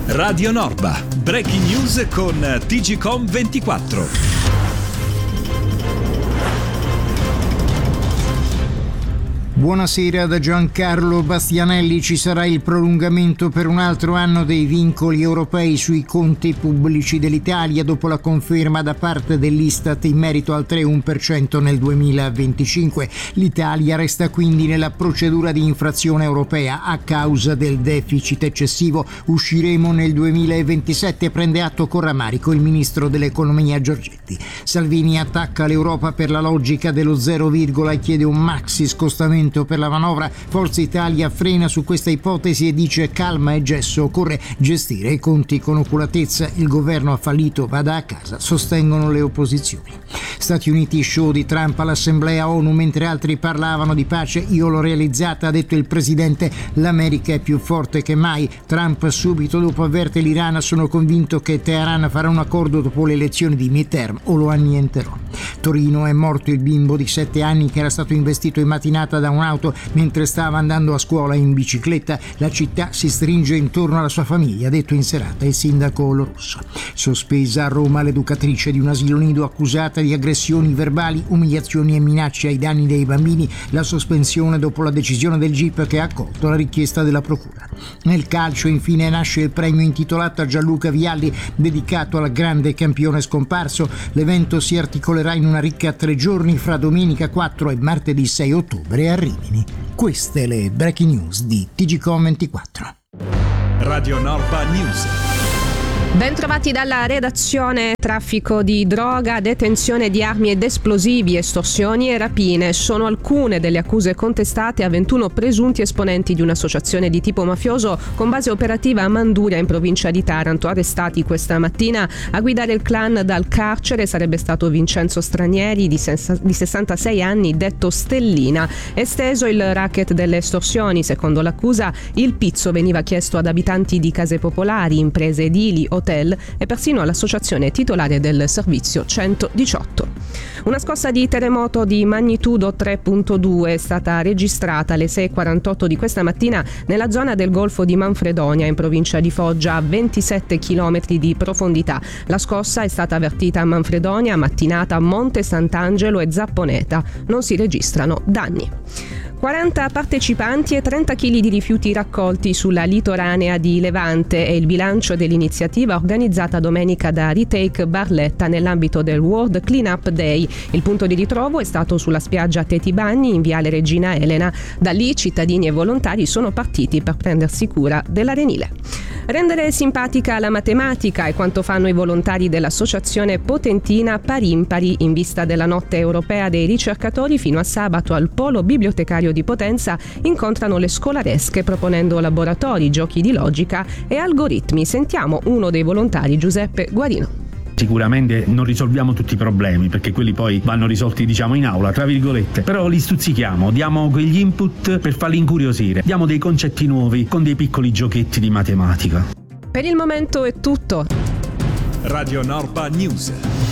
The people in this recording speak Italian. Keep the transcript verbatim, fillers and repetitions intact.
Radio Norba, breaking news con T G Com ventiquattro. Buonasera da Giancarlo Bastianelli. Ci sarà il prolungamento per un altro anno dei vincoli europei sui conti pubblici dell'Italia dopo la conferma da parte dell'Istat in merito al tre virgola uno per cento nel duemilaventicinque. L'Italia resta quindi nella procedura di infrazione europea a causa del deficit eccessivo. Usciremo nel duemilaventisette, prende atto con rammarico il ministro dell'economia Giorgetti. Salvini attacca l'Europa per la logica dello zero virgola e chiede un maxi scostamento per la manovra. Forza Italia frena su questa ipotesi e dice calma e gesso, occorre gestire i conti con oculatezza, il governo ha fallito, vada a casa, sostengono le opposizioni. Stati Uniti, show di Trump all'Assemblea ONU mentre altri parlavano di pace, io l'ho realizzata, ha detto il presidente, l'America è più forte che mai. Trump subito dopo avverte l'Iran, sono convinto che Teheran farà un accordo dopo le elezioni di midterm o lo annienterò. Torino, è morto il bimbo di sette anni che era stato investito in mattinata da un'auto mentre stava andando a scuola in bicicletta. La città si stringe intorno alla sua famiglia, ha detto in serata il sindaco Lo Russo. Sospesa a Roma l'educatrice di un asilo nido accusata di aggressioni verbali, umiliazioni e minacce ai danni dei bambini. La sospensione dopo la decisione del G I P che ha accolto la richiesta della procura. Nel calcio infine nasce il premio intitolato a Gianluca Vialli dedicato al grande campione scomparso. L'evento si articolerà in una ricca tre giorni fra domenica quattro e martedì sei ottobre a Rimini. Queste le breaking news di T G Com ventiquattro. Radio Norba News. Ben trovati dalla redazione. Traffico di droga, detenzione di armi ed esplosivi, estorsioni e rapine sono alcune delle accuse contestate a ventuno presunti esponenti di un'associazione di tipo mafioso con base operativa a Manduria in provincia di Taranto. Arrestati questa mattina a guidare il clan dal carcere sarebbe stato Vincenzo Stranieri di sessantasei anni, detto Stellina. Esteso il racket delle estorsioni, secondo l'accusa il pizzo veniva chiesto ad abitanti di case popolari, imprese edili, hotel e persino all'associazione titolare del servizio centodiciotto. Una scossa di terremoto di magnitudo tre virgola due è stata registrata alle sei e quarantotto di questa mattina nella zona del Golfo di Manfredonia in provincia di Foggia a ventisette chilometri di profondità. La scossa è stata avvertita a Manfredonia, Mattinata, Monte Sant'Angelo e Zapponeta. Non si registrano danni. quaranta partecipanti e trenta chili di rifiuti raccolti sulla litoranea di Levante è il bilancio dell'iniziativa organizzata domenica da Retake Barletta nell'ambito del World Cleanup Day. Il punto di ritrovo è stato sulla spiaggia Tetibagni in viale Regina Elena. Da lì cittadini e volontari sono partiti per prendersi cura dell'arenile. Rendere simpatica la matematica è quanto fanno i volontari dell'associazione potentina Parimpari in vista della notte europea dei ricercatori. Fino a sabato al polo bibliotecario di Potenza incontrano le scolaresche proponendo laboratori, giochi di logica e algoritmi. Sentiamo uno dei volontari, Giuseppe Guarino. Sicuramente non risolviamo tutti i problemi perché quelli poi vanno risolti diciamo in aula tra virgolette, però li stuzzichiamo, diamo quegli input per farli incuriosire, diamo dei concetti nuovi con dei piccoli giochetti di matematica. Per il momento è tutto. Radio Norba News.